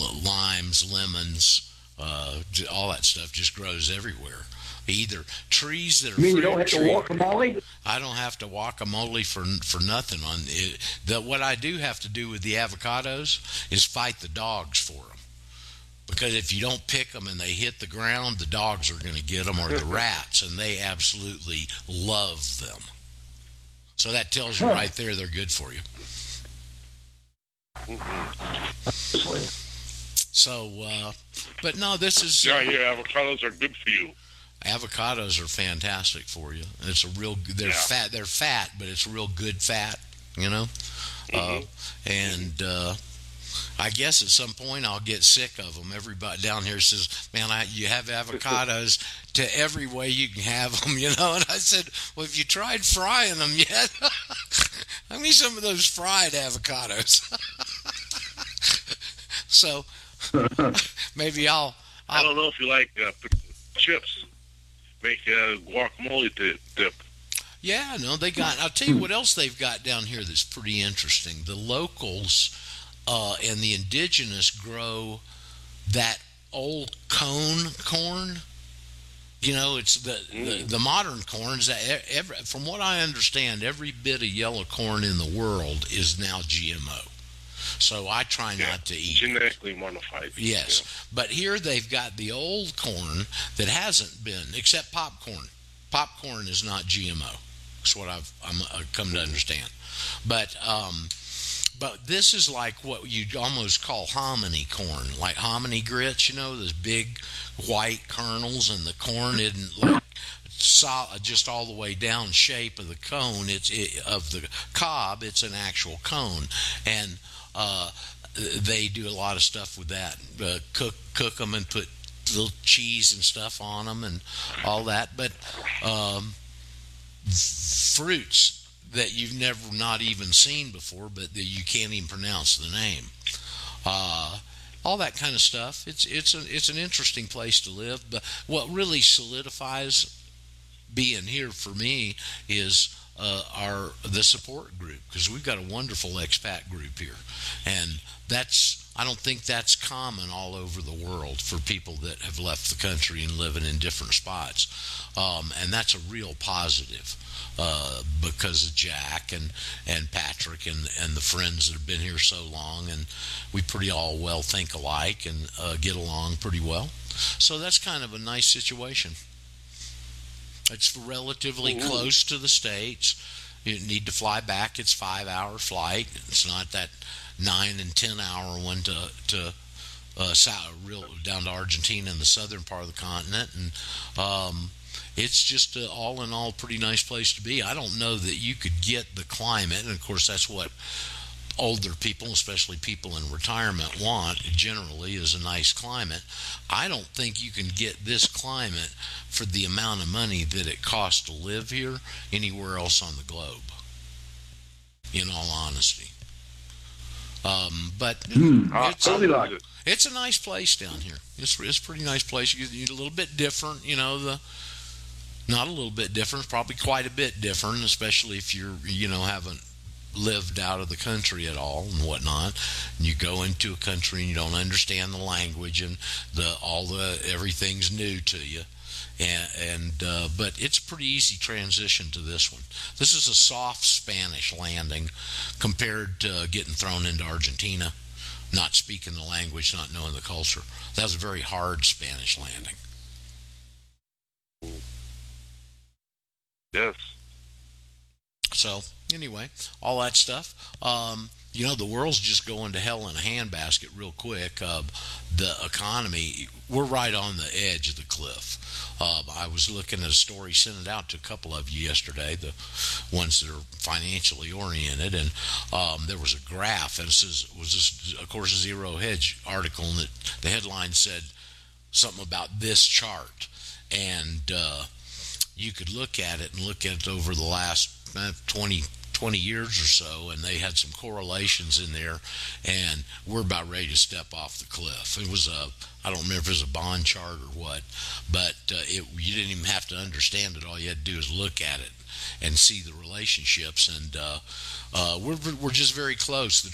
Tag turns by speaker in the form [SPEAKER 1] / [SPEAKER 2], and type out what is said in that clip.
[SPEAKER 1] limes, lemons, all that stuff just grows everywhere. Either trees that are
[SPEAKER 2] You mean you
[SPEAKER 1] fruit
[SPEAKER 2] don't have to
[SPEAKER 1] tree-
[SPEAKER 2] guacamole?
[SPEAKER 1] I don't have to guacamole for nothing on it. What I do have to do with the avocados is fight the dogs for them. Because if you don't pick them and they hit the ground, the dogs are going to get them, or the rats, and they absolutely love them. So that tells you right there they're good for you. So, but no, this is...
[SPEAKER 3] Yeah, avocados are good for you.
[SPEAKER 1] Avocados are fantastic for you. It's a real... They're fat. They're fat, but it's real good fat, you know? And I guess at some point I'll get sick of them. Everybody down here says, man, you have avocados to every way you can have them, you know? And I said, well, have you tried frying them yet? I mean, some of those fried avocados. So maybe I'll...
[SPEAKER 3] I don't know if you like chips. Make guacamole dip.
[SPEAKER 1] Yeah, no, they got... I'll tell you what else they've got down here that's pretty interesting. The locals and the indigenous grow that old cone corn. You know, it's the modern corns. From what I understand, every bit of yellow corn in the world is now GMO. So I try not to eat
[SPEAKER 3] genetically modified.
[SPEAKER 1] Yes, but here they've got the old corn that hasn't been, except popcorn. Popcorn is not GMO. That's what I've come to understand. But this is like what you'd almost call hominy corn, like hominy grits. You know, those big white kernels, and the corn isn't like solid, just all the way down shape of the cone. Of the cob. It's an actual cone, and they do a lot of stuff with that. Cook them and put little cheese and stuff on them and all that. But fruits that you've never not even seen before, but that you can't even pronounce the name. All that kind of stuff. It's an interesting place to live. But what really solidifies being here for me is the support group, because we've got a wonderful expat group here, and I don't think that's common all over the world for people that have left the country and living in different spots, and that's a real positive because of Jack and Patrick and the friends that have been here so long, and we pretty all well think alike and get along pretty well. So that's kind of a nice situation. It's relatively close to the States. You need to fly back. It's 5-hour flight. It's not that 9 and 10 hour one to down to Argentina in the southern part of the continent. And it's just all in all pretty nice place to be. I don't know that you could get the climate, and of course that's what older people, especially people in retirement, want generally, is a nice climate. I don't think you can get this climate for the amount of money that it costs to live here anywhere else on the globe, in all honesty. But it's a nice place down here. It's a pretty nice place. You're a little bit different, you know, not a little bit different, probably quite a bit different, especially if haven't lived out of the country at all and whatnot, and you go into a country and you don't understand the language, and everything's new to you, but it's a pretty easy transition to this one. This is a soft Spanish landing compared to getting thrown into Argentina, not speaking the language, not knowing the culture. That was a very hard Spanish landing.
[SPEAKER 3] Yes.
[SPEAKER 1] So anyway, all that stuff. The world's just going to hell in a handbasket real quick. The economy, we're right on the edge of the cliff. I was looking at a story, sent it out to a couple of you yesterday, the ones that are financially oriented, and there was a graph, and it was just, of course, a Zero Hedge article, and the headline said something about this chart, and you could look at it over the last 20 years or so, and they had some correlations in there, and we're about ready to step off the cliff. It was I don't remember if it was a bond chart or what, but you didn't even have to understand it. All you had to do is look at it and see the relationships, and we're just very close. The